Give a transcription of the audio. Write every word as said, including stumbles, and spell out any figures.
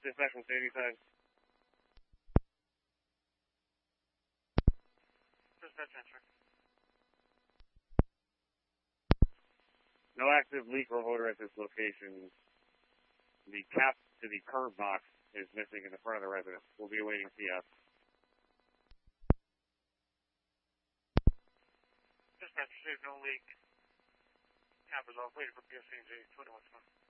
dispatch from Sadie side. Dispatch answer. No active leak or odor at this location. The cap to the curb box is missing in the front of the residence. We'll be awaiting C F. Dispatch received no leak. Cap is off. Waiting for P S C N J twenty-one.